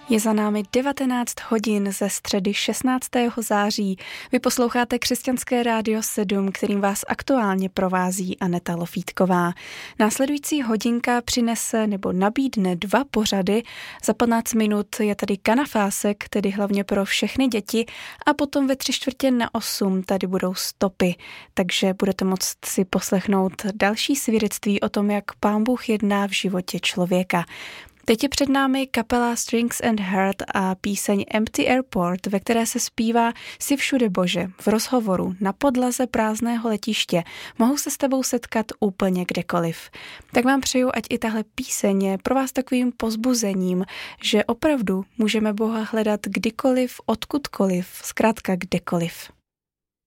Je za námi 19 hodin ze středy 16. září. Vy posloucháte Křesťanské rádio 7, kterým vás aktuálně provází Aneta Lofítková. Následující hodinka přinese nebo nabídne 2 pořady. Za 15 minut je tady kanafásek, tedy hlavně pro všechny děti, a potom ve 7:45 tady budou stopy. Takže budete moct si poslechnout další svědectví o tom, jak Pán Bůh jedná v životě člověka. Teď je před námi kapela Strings and Heart a píseň Empty Airport, ve které se zpívá Jsi všude Bože, v rozhovoru na podlaze prázdného letiště. Mohu se s tebou setkat úplně kdekoliv. Tak vám přeju, ať i tahle píseň je pro vás takovým povzbuzením, že opravdu můžeme Boha hledat kdykoliv, odkudkoliv, zkrátka kdekoliv.